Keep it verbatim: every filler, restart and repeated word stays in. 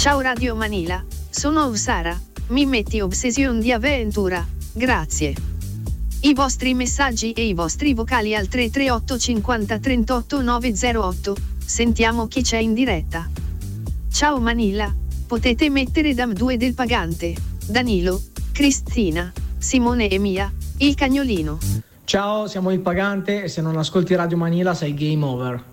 Ciao Radio Manila, sono Usara, mi metti Obsession di avventura, grazie. I vostri messaggi e i vostri vocali al tre tre otto cinquanta trentotto novecentotto, sentiamo chi c'è in diretta. Ciao Manila, potete mettere Dam due del Pagante, Danilo, Cristina, Simone e Mia, il cagnolino. Ciao, siamo il Pagante e se non ascolti Radio Manila sei game over.